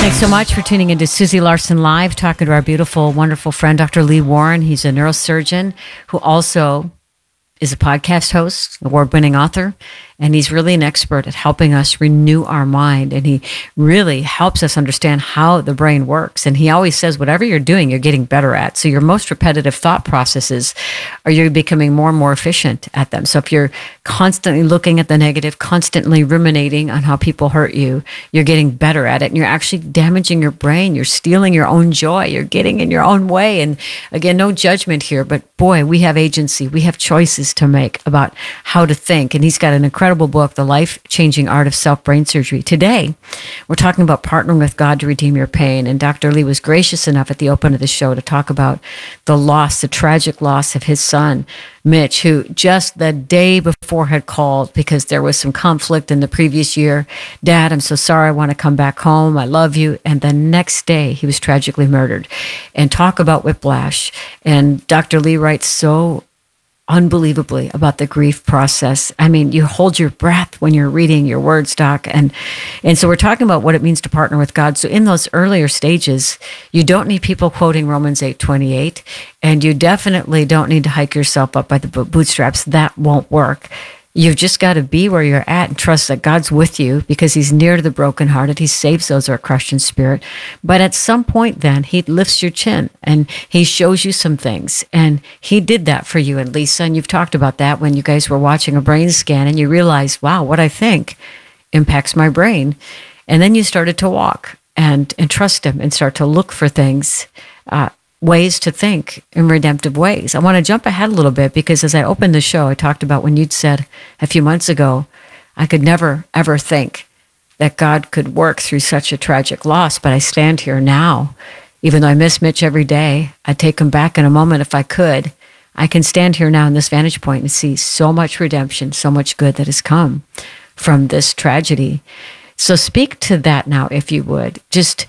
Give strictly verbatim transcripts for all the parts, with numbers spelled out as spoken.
Thanks so much for tuning into Susie Larson Live, talking to our beautiful, wonderful friend, Doctor Lee Warren. He's a neurosurgeon who also is a podcast host, award-winning author, and he's really an expert at helping us renew our mind. And he really helps us understand how the brain works. And he always says, whatever you're doing, you're getting better at. So your most repetitive thought processes are you're becoming more and more efficient at them. So if you're constantly looking at the negative, constantly ruminating on how people hurt you, you're getting better at it. And you're actually damaging your brain. You're stealing your own joy. You're getting in your own way. And again, no judgment here, but boy, we have agency. We have choices to make about how to think. And he's got an incredible book, The Life-Changing Art of Self-Brain Surgery. Today, we're talking about partnering with God to redeem your pain. And Doctor Lee was gracious enough at the open of the show to talk about the loss, the tragic loss of his son, Mitch, who just the day before had called because there was some conflict in the previous year. Dad, I'm so sorry. I want to come back home. I love you. And the next day, he was tragically murdered. And talk about whiplash. And Doctor Lee writes so unbelievably about the grief process. I mean, you hold your breath when you're reading your words, Doc. And, and so we're talking about what it means to partner with God. So in those earlier stages, you don't need people quoting Romans eight twenty-eight, and you definitely don't need to hike yourself up by the bootstraps. That won't work. You've just got to be where you're at and trust that God's with you because he's near to the brokenhearted. He saves those who are crushed in spirit. But at some point then, he lifts your chin and he shows you some things. And he did that for you and Lisa. And you've talked about that when you guys were watching a brain scan and you realized, wow, what I think impacts my brain. And then you started to walk and, and trust him and start to look for things, uh, ways to think in redemptive ways. I want to jump ahead a little bit because as I opened the show, I talked about when you'd said a few months ago, I could never, ever think that God could work through such a tragic loss, but I stand here now. Even though I miss Mitch every day, I'd take him back in a moment if I could. I can stand here now in this vantage point and see so much redemption, so much good that has come from this tragedy. So speak to that now, if you would. Just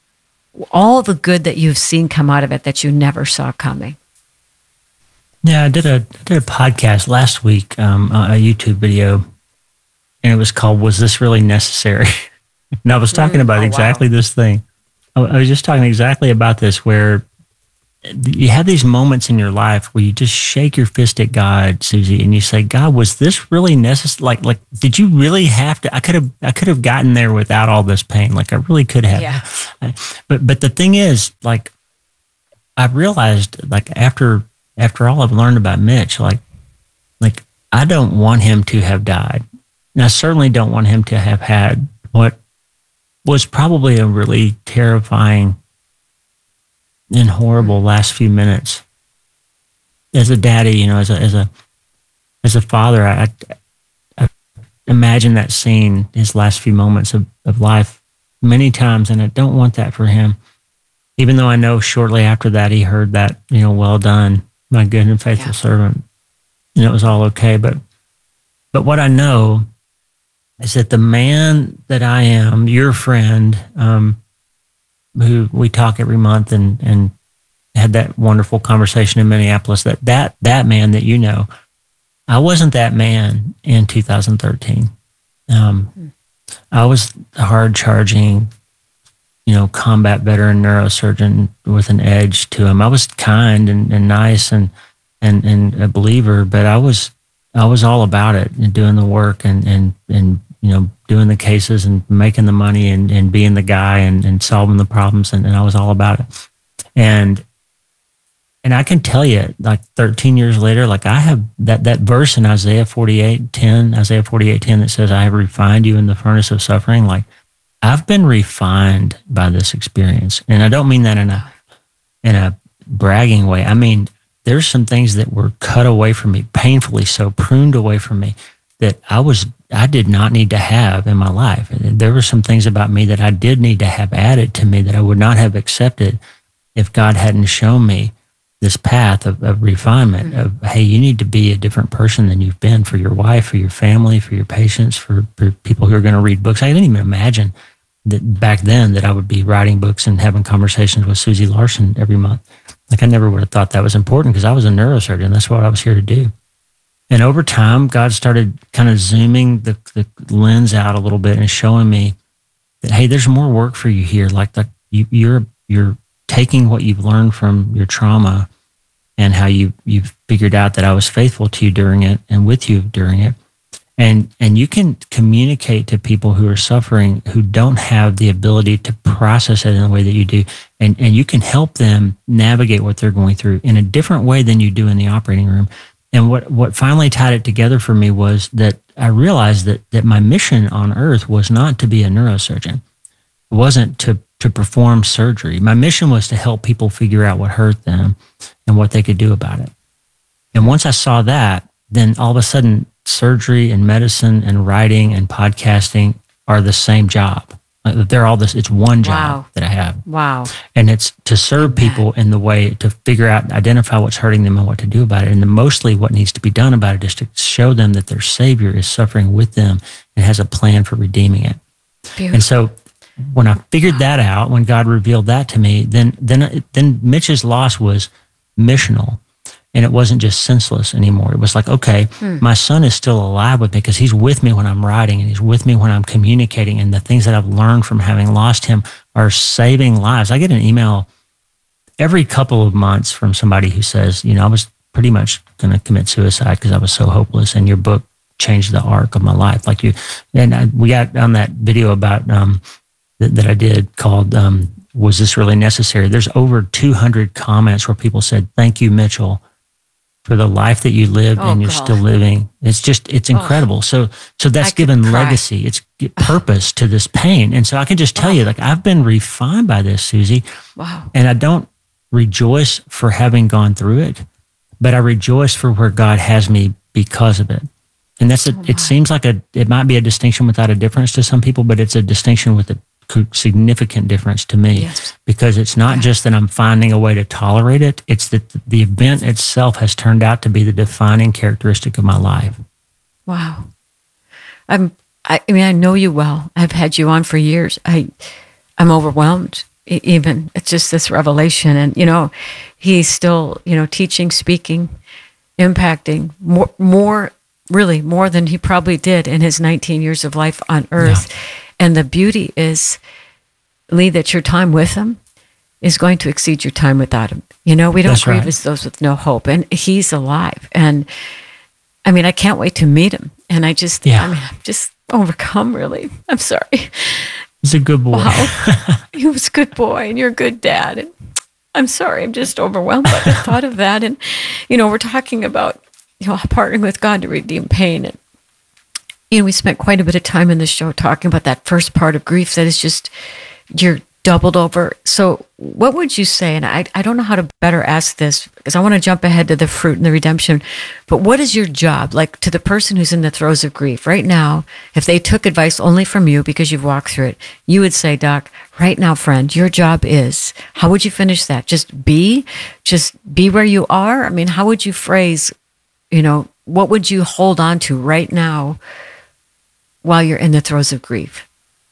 all the good that you've seen come out of it that you never saw coming. Yeah, I did a I did a podcast last week, um, a YouTube video, and it was called "Was This Really Necessary?" And I was talking about mm, oh, exactly wow. this thing. I, I was just talking exactly about this, where you have these moments in your life where you just shake your fist at God, Susie, and you say, "God, was this really necessary? Like, like, did you really have to? I could have, I could have gotten there without all this pain. Like, I really could have." Yeah. I, but, but the thing is, like, I realized, like, after, after all I've learned about Mitch, like, like, I don't want him to have died, and I certainly don't want him to have had what was probably a really terrifying and horrible last few minutes. As a daddy, you know, as a as a as a father, I, I imagine that scene, his last few moments of, of life, many times, and I don't want that for him. Even though I know shortly after that he heard that, you know, well done, my good and faithful yeah. servant, and it was all okay. But but what I know is that the man that I am, your friend, um, who we talk every month and, and had that wonderful conversation in Minneapolis, that, that, that man that you know, I wasn't that man in two thousand thirteen. Um, I was a hard charging, you know, combat veteran neurosurgeon with an edge to him. I was kind and, and nice and, and, and a believer, but I was, I was all about it and doing the work and, and, and, you know, doing the cases and making the money and, and being the guy and, and solving the problems. And, and I was all about it. And, and I can tell you, like thirteen years later, like I have that, that verse in Isaiah forty-eight ten, Isaiah forty-eight ten that says, I have refined you in the furnace of suffering. Like I've been refined by this experience. And I don't mean that in a, in a bragging way. I mean, there's some things that were cut away from me, painfully so, pruned away from me, that I was, I did not need to have in my life. There were some things about me that I did need to have added to me that I would not have accepted if God hadn't shown me this path of, of refinement of, hey, you need to be a different person than you've been for your wife, for your family, for your patients, for, for people who are going to read books. I didn't even imagine that back then that I would be writing books and having conversations with Susie Larson every month. Like I never would have thought that was important because I was a neurosurgeon. That's what I was here to do. And over time, God started kind of zooming the, the lens out a little bit and showing me that, hey, there's more work for you here. Like the, you, you're, you're taking what you've learned from your trauma and how you, you've figured out that I was faithful to you during it and with you during it. And, and you can communicate to people who are suffering, who don't have the ability to process it in the way that you do. And, and you can help them navigate what they're going through in a different way than you do in the operating room. And what, what finally tied it together for me was that I realized that, that my mission on earth was not to be a neurosurgeon. It wasn't to, to perform surgery. My mission was to help people figure out what hurt them and what they could do about it. And once I saw that, then all of a sudden, surgery and medicine and writing and podcasting are the same job. They're all this, it's one job Wow. that I have. Wow. And it's to serve people in the way to figure out, identify what's hurting them and what to do about it. And then mostly what needs to be done about it is to show them that their Savior is suffering with them and has a plan for redeeming it. Beautiful. And so when I figured that out, when God revealed that to me, then, then, then Mitch's loss was missional. And it wasn't just senseless anymore. It was like, okay, hmm. my son is still alive with me because he's with me when I'm writing and he's with me when I'm communicating. And the things that I've learned from having lost him are saving lives. I get an email every couple of months from somebody who says, you know, I was pretty much going to commit suicide because I was so hopeless, and your book changed the arc of my life. Like you, and I, we got on that video about um, that, that I did called um, "Was This Really Necessary?" There's over two hundred comments where people said, "Thank you, Mitchell, for the life that you lived oh, and you're God. still living." It's just, it's incredible. Oh, so, so that's given legacy. It's purpose to this pain. And so I can just tell oh. you, like, I've been refined by this, Susie. Wow. And I don't rejoice for having gone through it, but I rejoice for where God has me because of it. And that's, a, oh, it seems like a, it might be a distinction without a difference to some people, but it's a distinction with a significant difference to me, yes. because it's not yeah. just that I'm finding a way to tolerate it. It's that the event itself has turned out to be the defining characteristic of my life. Wow. I'm, I, I mean, I know you well. I've had you on for years. I, I'm overwhelmed even. It's just this revelation. And, you know, he's still, you know, teaching, speaking, impacting more, more, really more than he probably did in his nineteen years of life on earth. Yeah. And the beauty is, Lee, that your time with him is going to exceed your time without him. You know, we don't That's grieve right. as those with no hope. And he's alive. And I mean, I can't wait to meet him. And I just, yeah. I mean, I'm just overcome, really. I'm sorry. He's a good boy. Wow. He was a good boy, and you're a good dad. And I'm sorry, I'm just overwhelmed by the thought of that. And, you know, we're talking about, you know, partnering with God to redeem pain. And, you know, we spent quite a bit of time in the show talking about that first part of grief that is just, you're doubled over. So what would you say, and I, I don't know how to better ask this because I want to jump ahead to the fruit and the redemption, but what is your job, like to the person who's in the throes of grief right now? If they took advice only from you because you've walked through it, you would say, Doc, right now, friend, your job is, how would you finish that? Just be, just be where you are? I mean, how would you phrase, you know, what would you hold on to right now while you're in the throes of grief?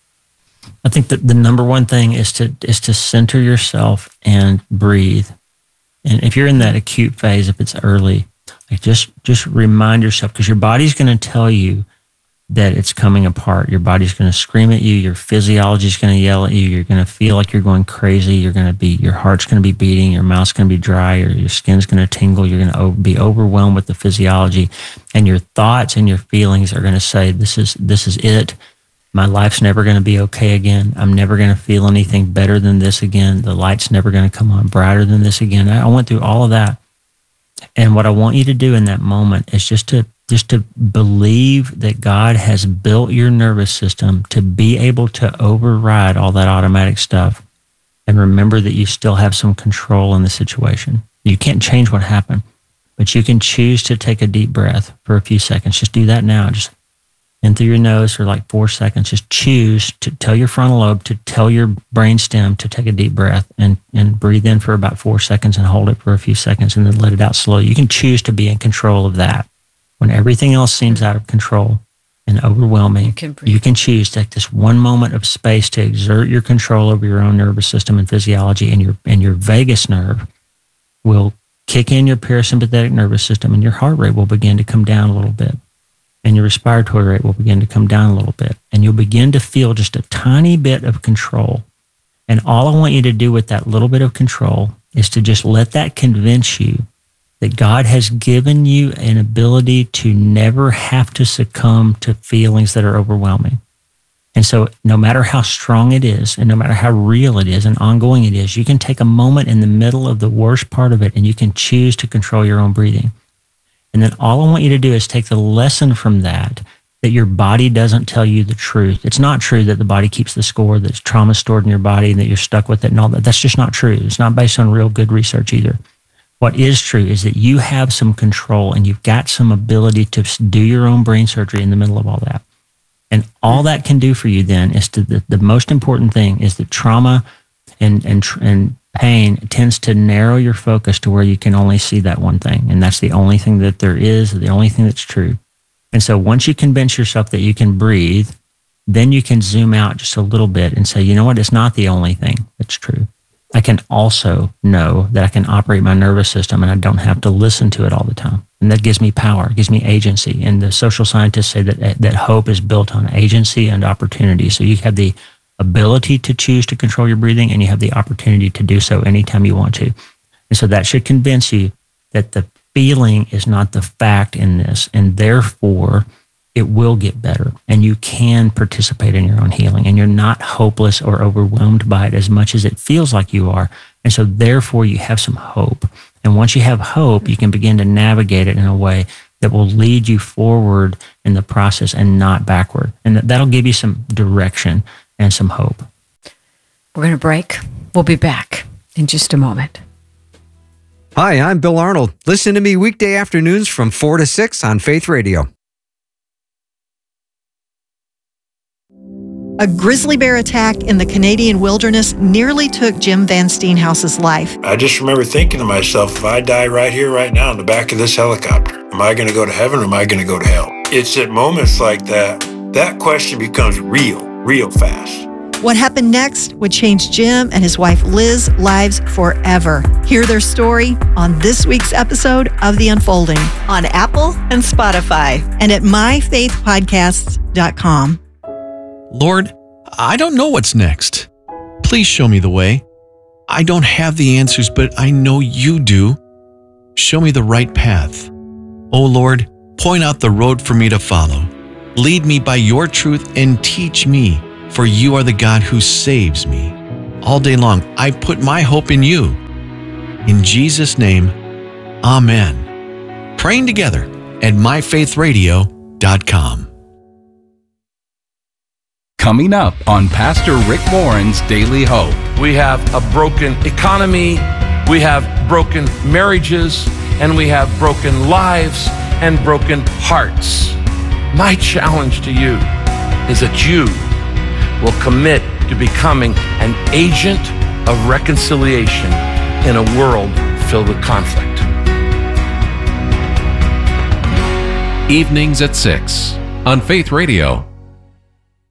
I think that the number one thing is to is to center yourself and breathe. And if you're in that acute phase, if it's early, like just just remind yourself, because your body's going to tell you that it's coming apart. Your body's going to scream at you. Your physiology is going to yell at you. You're going to feel like you're going crazy. You're going to be, your heart's going to be beating. Your mouth's going to be dry. Or your skin's going to tingle. You're going to be overwhelmed with the physiology, and your thoughts and your feelings are going to say, "This is this is it. My life's never going to be okay again. I'm never going to feel anything better than this again. The light's never going to come on brighter than this again." I went through all of that, and what I want you to do in that moment is just to just to believe that God has built your nervous system to be able to override all that automatic stuff, and remember that you still have some control in the situation. You can't change what happened, but you can choose to take a deep breath for a few seconds. Just do that now. Just in through your nose for like four seconds. Just choose to tell your frontal lobe, to tell your brainstem to take a deep breath, and, and breathe in for about four seconds and hold it for a few seconds and then let it out slowly. You can choose to be in control of that. When everything else seems out of control and overwhelming, you can, you can choose to take this one moment of space to exert your control over your own nervous system and physiology, and your, and your vagus nerve will kick in your parasympathetic nervous system, and your heart rate will begin to come down a little bit. and your respiratory rate will begin to come down a little bit. And you'll begin to feel just a tiny bit of control. And all I want you to do with that little bit of control is to just let that convince you that God has given you an ability to never have to succumb to feelings that are overwhelming. And so no matter how strong it is, and no matter how real it is and ongoing it is, you can take a moment in the middle of the worst part of it and you can choose to control your own breathing. And then all I want you to do is take the lesson from that, that your body doesn't tell you the truth. It's not true that the body keeps the score, that trauma is stored in your body and that you're stuck with it and all that. That's just not true. It's not based on real good research either. What is true is that you have some control and you've got some ability to do your own brain surgery in the middle of all that. And all that can do for you then is to the, the most important thing is that trauma and, and, and pain tends to narrow your focus to where you can only see that one thing. And that's the only thing that there is, the only thing that's true. And so once you convince yourself that you can breathe, then you can zoom out just a little bit and say, you know what, it's not the only thing that's true. I can also know that I can operate my nervous system and I don't have to listen to it all the time. And that gives me power, gives me agency. And the social scientists say that that hope is built on agency and opportunity. So you have the ability to choose to control your breathing and you have the opportunity to do so anytime you want to. And so that should convince you that the feeling is not the fact in this, and therefore it will get better and you can participate in your own healing and you're not hopeless or overwhelmed by it as much as it feels like you are. And so therefore you have some hope. And once you have hope, you can begin to navigate it in a way that will lead you forward in the process and not backward. And that'll give you some direction and some hope. We're going to break. We'll be back in just a moment. Hi, I'm Bill Arnold. Listen to me weekday afternoons from four to six on Faith Radio. A grizzly bear attack in the Canadian wilderness nearly took Jim Van Steenhouse's life. I just remember thinking to myself, if I die right here, right now, in the back of this helicopter, am I going to go to heaven or am I going to go to hell? It's at moments like that, that question becomes real, real fast. What happened next would change Jim and his wife Liz's lives forever. Hear their story on this week's episode of The Unfolding on Apple and Spotify and at my faith podcasts dot com. Lord, I don't know what's next. Please show me the way. I don't have the answers, but I know you do. Show me the right path. Oh Lord, point out the road for me to follow. Lead me by your truth and teach me, for you are the God who saves me. All day long, I put my hope in you. In Jesus' name, amen. Praying together at my faith radio dot com. Coming up on Pastor Rick Warren's Daily Hope. We have a broken economy, we have broken marriages, and we have broken lives and broken hearts. My challenge to you is that you will commit to becoming an agent of reconciliation in a world filled with conflict. Evenings at six on Faith Radio.